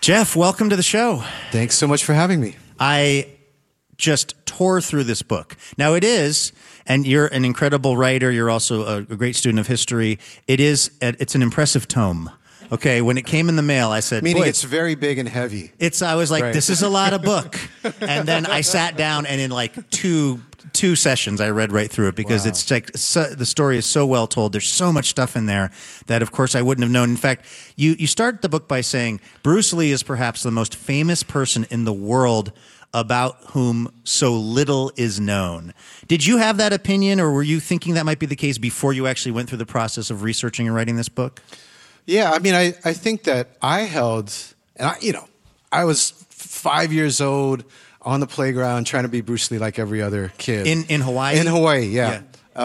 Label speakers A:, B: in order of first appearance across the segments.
A: Jeff, welcome to the show.
B: Thanks so much for having me.
A: I just tore through this book. Now it is, and you're an incredible writer. You're also a great student of history. It's an impressive tome. Okay, when it came in the mail, I said,
B: meaning it's very big and heavy.
A: I was like,
B: right.
A: This is a lot of book. And then I sat down, and in like two sessions, I read right through it because It's like the story is so well told. There's so much stuff in there that, of course, I wouldn't have known. In fact, you start the book by saying Bruce Lee is perhaps the most famous person in the world about whom so little is known. Did you have that opinion, or were you thinking that might be the case before you actually went through the process of researching and writing this book?
B: Yeah, I mean, I think that I held, and I was 5 years old on the playground trying to be Bruce Lee like every other kid.
A: In Hawaii?
B: In Hawaii, yeah.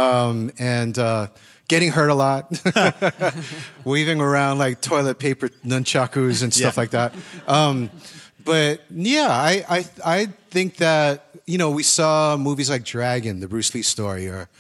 B: And getting hurt a lot, weaving around like toilet paper nunchakus and stuff like that. But yeah, I think that, we saw movies like Dragon, the Bruce Lee story, or,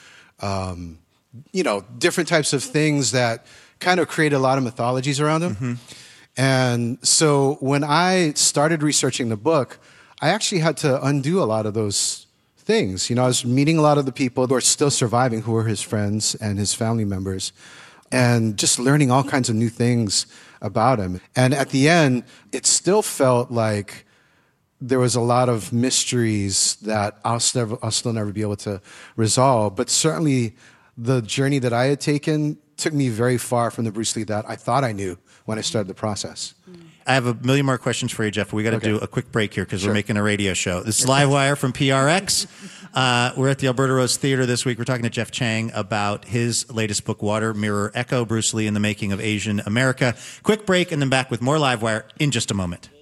B: different types of things that kind of created a lot of mythologies around him. Mm-hmm. And so when I started researching the book, I actually had to undo a lot of those things. I was meeting a lot of the people who are still surviving, who were his friends and his family members, and just learning all kinds of new things about him. And at the end, it still felt like there was a lot of mysteries that I'll still never be able to resolve. But certainly the journey that I had taken took me very far from the Bruce Lee that I thought I knew when I started the process.
A: I have a million more questions for you, Jeff, but we got to do a quick break here because we're making a radio show. This is Livewire from PRX. We're at the Alberta Rose Theater this week. We're talking to Jeff Chang about his latest book, Water, Mirror, Echo, Bruce Lee in the Making of Asian America. Quick break and then back with more Livewire in just a moment.